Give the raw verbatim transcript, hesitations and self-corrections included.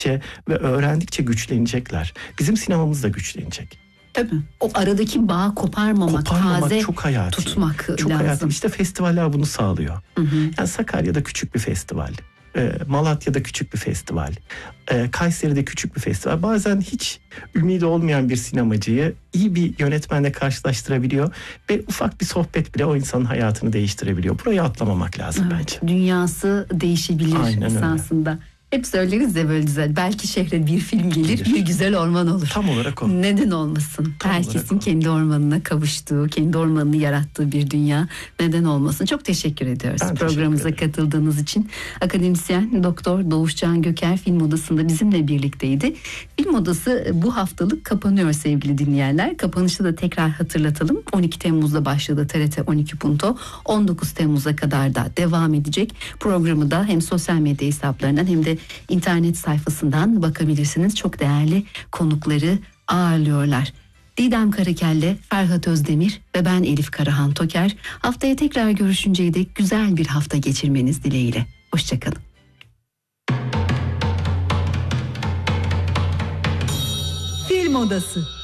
ve öğrendikçe güçlenecekler. Bizim sinemamız da güçlenecek. Tabii. O aradaki bağı koparmamak, Koparmamak taze çok hayati. tutmak çok lazım. Hayati. İşte festivaller bunu sağlıyor. Hı hı. Yani Sakarya'da küçük bir festival. E, Malatya'da küçük bir festival. E, Kayseri'de küçük bir festival. Bazen hiç ümidi olmayan bir sinemacıyı iyi bir yönetmenle karşılaştırabiliyor. Ve ufak bir sohbet bile o insanın hayatını değiştirebiliyor. Burayı atlamamak lazım evet, bence. Dünyası değişebilir Aynen esasında. Öyle. Hep söyleriz ya böyle güzel. Belki şehre bir film gelir, gelir. Bir güzel orman olur. Tam olarak o. Neden olmasın? Tam Herkesin kendi ormanına kavuştuğu, kendi ormanını yarattığı bir dünya. Neden olmasın? Çok teşekkür ediyoruz ben programımıza teşekkür katıldığınız için. Akademisyen Doktor Doğuşcan Göker Film Odası'nda bizimle birlikteydi. Film Odası bu haftalık kapanıyor sevgili dinleyenler. Kapanışı da tekrar hatırlatalım. on iki Temmuz'da başladı T R T on iki Punto. on dokuz Temmuz'a kadar da devam edecek. Programı da hem sosyal medya hesaplarından hem de İnternet sayfasından bakabilirsiniz. Çok değerli konukları ağırlıyorlar. Didem Karakelle, Ferhat Özdemir ve ben Elif Karahan Toker. Haftaya tekrar görüşünceye dek güzel bir hafta geçirmeniz dileğiyle. Hoşçakalın. Film Odası.